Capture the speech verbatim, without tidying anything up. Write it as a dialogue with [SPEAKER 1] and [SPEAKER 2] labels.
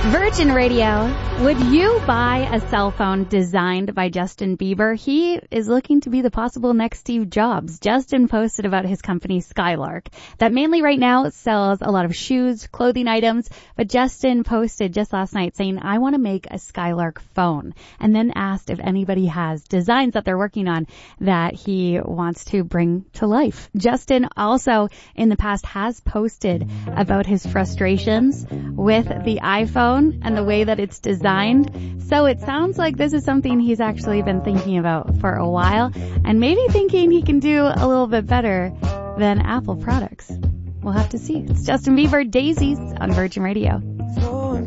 [SPEAKER 1] Virgin Radio. Would you buy a cell phone designed by Justin Bieber? He is looking to be the possible next Steve Jobs. Justin posted about his company Skylark that mainly right now sells a lot of shoes, clothing items, but Justin posted just last night saying, I want to make a Skylark phone, and then asked if anybody has designs that they're working on that he wants to bring to life. Justin also in the past has posted about his frustrations with the iPhone and the way that it's designed. So it sounds like this is something he's actually been thinking about for a while, and maybe thinking he can do a little bit better than Apple products. We'll have to see. It's Justin Bieber, Daisies on Virgin Radio.